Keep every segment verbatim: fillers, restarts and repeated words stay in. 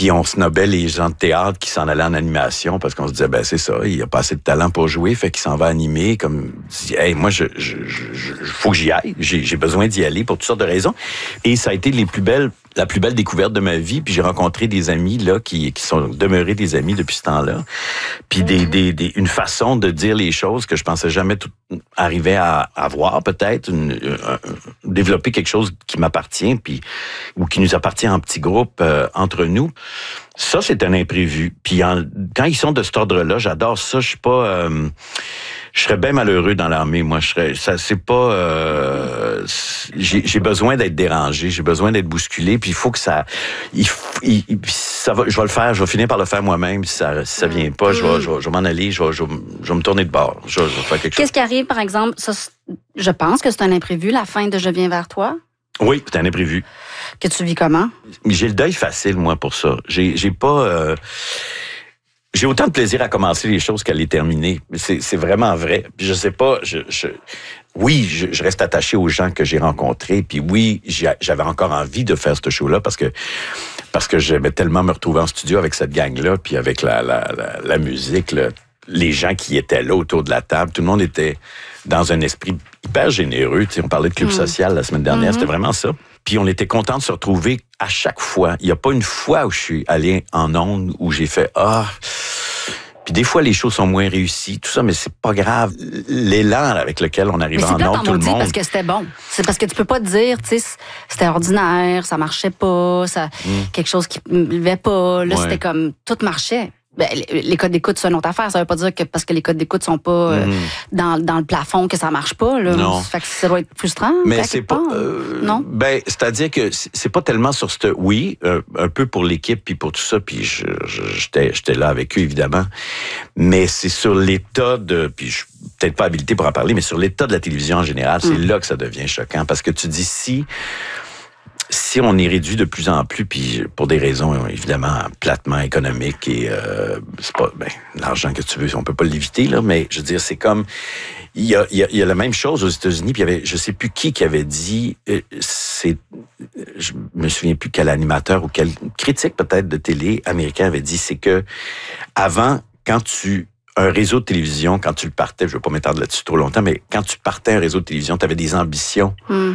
Puis on snobait les gens de théâtre qui s'en allaient en animation parce qu'on se disait, ben c'est ça, il a pas assez de talent pour jouer, fait qu'il s'en va animer. Comme, hey, moi, je, je, je, je faut que j'y aille. J'ai, j'ai besoin d'y aller pour toutes sortes de raisons. Et ça a été les plus belles, la plus belle découverte de ma vie. Puis j'ai rencontré des amis là qui, qui sont demeurés des amis depuis ce temps-là. Puis des, des, des, une façon de dire les choses que je pensais jamais tout, arriver à avoir, peut-être, une, un, développer quelque chose qui m'appartient, puis ou qui nous appartient en petits groupes euh, entre nous. Ça, c'est un imprévu. Puis en, quand ils sont de cet ordre-là, j'adore ça. Je suis pas, euh, je serais bien malheureux dans l'armée. Moi, je serais, ça, c'est pas. Euh, j'ai, j'ai besoin d'être dérangé, j'ai besoin d'être bousculé. Puis il faut que ça, il, il, ça va. Je vais le faire. Je vais finir par le faire moi-même. Si ça, si ça vient pas, je vais, je vais, je vais m'en aller. Je vais, je vais, je vais me tourner de bord. Je vais, je vais faire quelque chose. Qu'est-ce qui arrive, par exemple, ça, je pense que c'est un imprévu, la fin de Je viens vers toi. Oui, c'est un imprévu. Que tu vis comment? J'ai le deuil facile, moi, pour ça. J'ai, j'ai pas... Euh, j'ai autant de plaisir à commencer les choses qu'à les terminer. C'est, c'est vraiment vrai. Puis je sais pas... Je, je, oui, je, je reste attaché aux gens que j'ai rencontrés. Puis oui, j'avais encore envie de faire ce show-là parce que parce que j'aimais tellement me retrouver en studio avec cette gang-là, puis avec la, la, la, la musique, là, les gens qui étaient là autour de la table. Tout le monde était dans un esprit hyper généreux. Tu sais, on parlait de club mmh. social la semaine dernière, mmh. c'était vraiment ça. Puis on était contents de se retrouver à chaque fois. Il n'y a pas une fois où je suis allé en ondes où j'ai fait « Ah... » Puis des fois, les choses sont moins réussies, tout ça, mais c'est pas grave. L'élan avec lequel on arrive en ondes, tout le monde... parce que c'était bon. C'est parce que tu peux pas te dire, tu sais, c'était ordinaire, ça marchait pas, ça mmh. quelque chose qui me levait pas. Là, ouais. c'était comme... Tout marchait. Ben, les codes d'écoute, c'est une autre affaire. Ça veut pas dire que parce que les codes d'écoute sont pas euh, mmh. dans, dans le plafond que ça marche pas. Là. Non. Ça fait que ça doit être frustrant. Mais c'est pas. Euh, non. Ben, c'est-à-dire que c'est pas tellement sur ce. Oui, euh, un peu pour l'équipe puis pour tout ça. Puis je, je, j'étais, j'étais là avec eux évidemment. Mais c'est sur l'état de. Puis je suis peut-être pas habilité pour en parler, mais sur l'état de la télévision en général, mmh. c'est là que ça devient choquant parce que tu dis si. Si on est réduit de plus en plus, puis pour des raisons évidemment platement économiques et euh, c'est pas ben l'argent que tu veux, on peut pas l'éviter là, mais je veux dire c'est comme il y a il y a, il y a la même chose aux États-Unis, puis il y avait je sais plus qui qui avait dit euh, c'est je me souviens plus quel animateur ou quel critique peut-être de télé américain avait dit c'est que avant quand tu un réseau de télévision quand tu le partais, je veux pas m'étendre là-dessus trop longtemps, mais quand tu partais un réseau de télévision, tu avais des ambitions. Mm.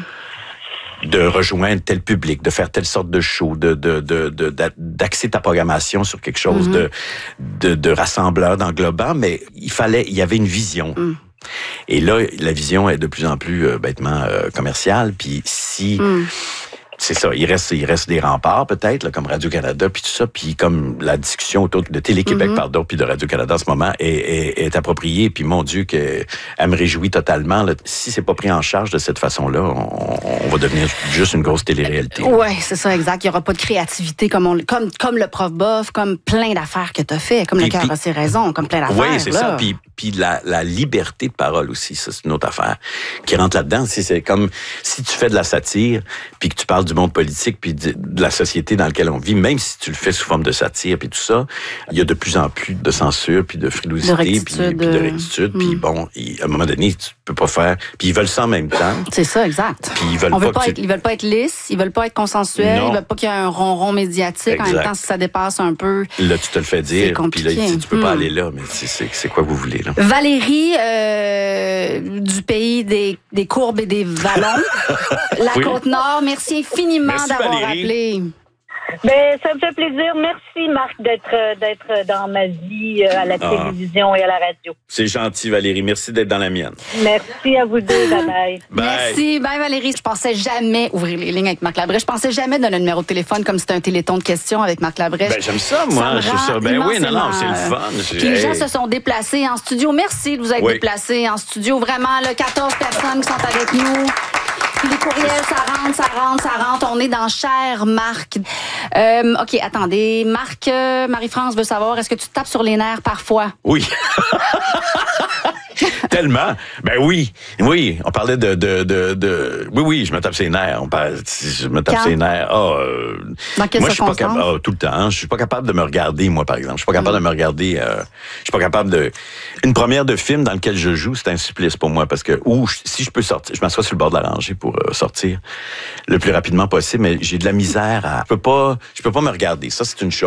de rejoindre tel public, de faire telle sorte de show, de, de, de, de, d'axer ta programmation sur quelque chose mm-hmm. de, de, de rassembleur, d'englobant, mais il fallait, il y avait une vision. Mm. Et là, la vision est de plus en plus euh, bêtement euh, commerciale, puis si... Mm. C'est ça, il reste, il reste des remparts peut-être, là, comme Radio-Canada, puis tout ça, puis comme la discussion autour de Télé-Québec, mm-hmm. pardon, puis de Radio-Canada en ce moment est, est, est appropriée, puis mon Dieu, que elle me réjouit totalement. Là. Si c'est pas pris en charge de cette façon-là, on, on va devenir juste une grosse télé-réalité. Oui, c'est ça, exact. Il n'y aura pas de créativité comme, on, comme, comme le prof bof, comme plein d'affaires que tu as fait, comme puis, le cœur a ses raisons, comme plein d'affaires. Oui, c'est là. ça, puis, puis la, la liberté de parole aussi, ça c'est une autre affaire qui rentre là-dedans. C'est, c'est comme si tu fais de la satire, puis que tu parles du monde politique puis de, de la société dans laquelle on vit, même si tu le fais sous forme de satire puis tout ça, il y a de plus en plus de censure puis de frilosité puis, puis de rectitude. Puis mm. bon, il, à un moment donné, tu peux pas faire... Puis ils veulent ça en même temps. C'est ça, exact. Puis ils veulent on pas, veut pas tu... être, ils veulent pas être lisses, ils veulent pas être consensuels, non. ils veulent pas qu'il y ait un ronron médiatique. Exact. En même temps, si ça dépasse un peu... Là, tu te le fais dire, puis là, tu peux mm. pas aller là, mais c'est, c'est, c'est quoi vous voulez, là? Valérie, euh, du pays des, des courbes et des vallons, la oui. Côte-Nord, merci infiniment merci, d'avoir Valérie. appelé. Ben, ça me fait plaisir. Merci, Marc, d'être, d'être dans ma vie à la ah. télévision et à la radio. C'est gentil, Valérie. Merci d'être dans la mienne. Merci à vous deux. Bye bye. Merci. Bye, Valérie. Je pensais jamais ouvrir les lignes avec Marc Labrèche. Je pensais jamais donner un numéro de téléphone comme c'était un téléthon de questions avec Marc Labrèche. Ben, j'aime ça, moi. Ça je trouve ça. Ben oui, non, non, c'est le fun. Puis les gens se sont déplacés en studio. Merci de vous être oui. déplacés en studio. Vraiment, là, quatorze personnes qui sont avec nous. Puis les courriels, ça rentre, ça rentre, ça rentre. On est dans Cher Marc. Euh, OK, attendez. Marc, euh, Marie-France veut savoir, est-ce que tu te tapes sur les nerfs parfois? Oui. Tellement. Ben oui. Oui. On parlait de, de, de, de... Oui, oui, je me tape ses nerfs. On parle... Je me tape Quand? ses nerfs. Oh, euh... Dans quelle moi, je suis pas capable. Oh, tout le temps. Je suis pas capable de me regarder, moi, par exemple. Je suis pas capable mm. de me regarder. Euh... Je suis pas capable de. Une première de film dans lequel je joue, c'est un supplice pour moi parce que ou si je peux sortir, je m'assois sur le bord de la rangée pour euh, sortir le plus rapidement possible, mais j'ai de la misère à. Je peux pas. Je peux pas me regarder. Ça, c'est une chose.